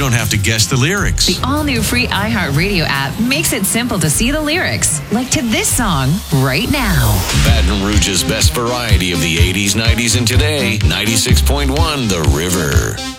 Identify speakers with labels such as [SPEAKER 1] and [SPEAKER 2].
[SPEAKER 1] don't have to guess the lyrics.
[SPEAKER 2] The all-new free iHeartRadio app makes it simple to see the lyrics, like to this song right now.
[SPEAKER 3] Baton Rouge's best variety of the 80s, 90s, and today, 96.1 The River.